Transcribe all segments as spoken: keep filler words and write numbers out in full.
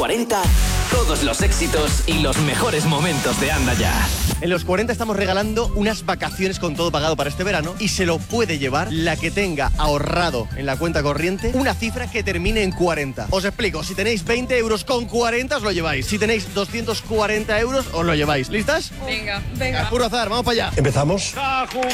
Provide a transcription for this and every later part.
cuarenta, todos los éxitos y los mejores momentos de Anda Ya. En los cuarenta estamos regalando unas vacaciones con todo pagado para este verano y se lo puede llevar la que tenga ahorrado en la cuenta corriente una cifra que termine en cuarenta. Os explico, si tenéis veinte euros con cuarenta os lo lleváis. Si tenéis doscientos cuarenta euros os lo lleváis. ¿Listas? Venga, venga. Al puro azar, vamos para allá. Empezamos. ¡A jugar!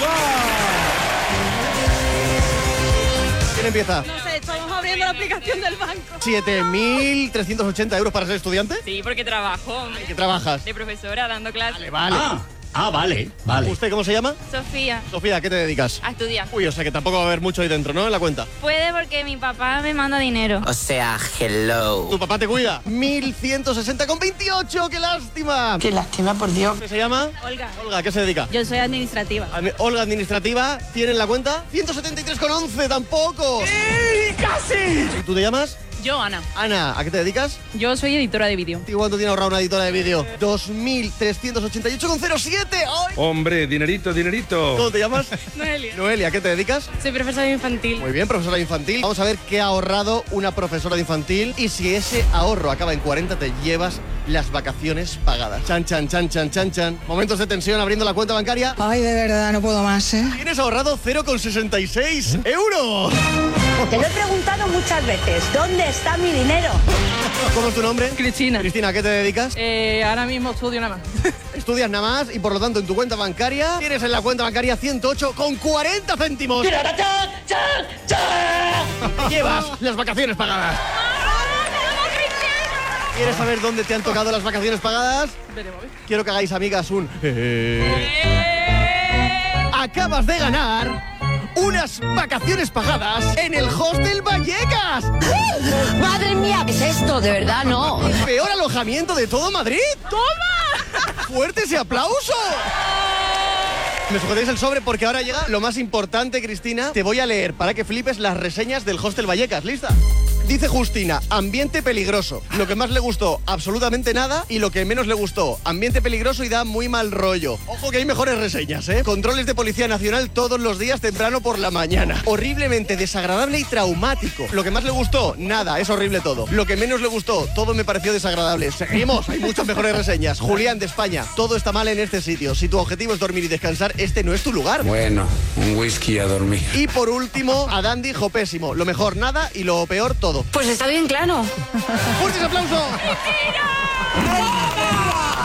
¿Quién empieza? No sé, estamos abriendo la aplicación del banco. siete mil trescientos ochenta euros para ser estudiante. Sí, porque trabajo ¿En qué trabajas? de profesora dando clases. Vale, vale. Ah, ah, vale, vale. ¿Usted cómo se llama? Sofía, Sofía, ¿a qué te dedicas? a estudiar. Uy, o sea que tampoco va a haber mucho ahí dentro, ¿no? En la cuenta. Puede porque mi papá me manda dinero. O sea, hello. ¿Tu papá te cuida? mil ciento sesenta con veintiocho, ¡qué lástima! Qué lástima, por Dios. ¿Qué se llama? Olga. Olga, ¿a qué se dedica? Yo soy administrativa. Admi- Olga Administrativa, ¿tiene en la cuenta? ciento setenta y tres con once, tampoco. ¡Sí, casi! ¿Y tú te llamas? Yo, Ana. Ana, ¿a qué te dedicas? Yo soy editora de vídeo. ¿Y cuánto tiene ahorrado una editora de vídeo? dos mil trescientos ochenta y ocho con cero siete. ¡Ay! Hombre, dinerito, dinerito. ¿Cómo te llamas? Noelia. Noelia, ¿a qué te dedicas? Soy profesora infantil. Muy bien, profesora de infantil. Vamos a ver qué ha ahorrado una profesora de infantil y si ese ahorro acaba en cuarenta te llevas las vacaciones pagadas. Chan, chan, chan, chan, chan, chan. Momentos de tensión abriendo la cuenta bancaria. Ay, de verdad, no puedo más, ¿eh? Tienes ahorrado cero con sesenta y seis euros. Te lo he preguntado muchas veces, ¿dónde está mi dinero? ¿Cómo es tu nombre? Cristina. Cristina, ¿a qué te dedicas? Eh, ahora mismo estudio nada más. Estudias nada más y por lo tanto en tu cuenta bancaria tienes en la cuenta bancaria ciento ocho con cuarenta céntimos. Llevas las vacaciones pagadas. ¿Quieres saber dónde te han tocado las vacaciones pagadas? Veremos. Quiero que hagáis, amigas, un... Acabas de ganar unas vacaciones pagadas en el Hostel Vallecas. Madre mía, ¿qué es esto? De verdad, no. El peor alojamiento de todo Madrid. ¡Toma! ¡Fuerte ese aplauso! Me sujetéis el sobre porque ahora llega lo más importante, Cristina. Te voy a leer para que flipes las reseñas del Hostel Vallecas. ¿Lista? Dice Justina, ambiente peligroso. Lo que más le gustó, absolutamente nada. Y lo que menos le gustó, ambiente peligroso y da muy mal rollo. Ojo que hay mejores reseñas, ¿eh? Controles de Policía Nacional todos los días temprano por la mañana. Horriblemente desagradable y traumático. Lo que más le gustó, nada, es horrible todo. Lo que menos le gustó, todo me pareció desagradable. Seguimos, hay muchas mejores reseñas. Julián de España, todo está mal en este sitio. Si tu objetivo es dormir y descansar, este no es tu lugar. Bueno, un whisky a dormir. Y por último, Adán dijo pésimo. Lo mejor nada y lo peor todo. Pues está bien claro. ¡Fuertes aplausos!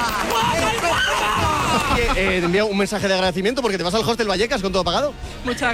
Eh, te envío un mensaje de agradecimiento porque te vas al Hostel Vallecas con todo pagado. Muchas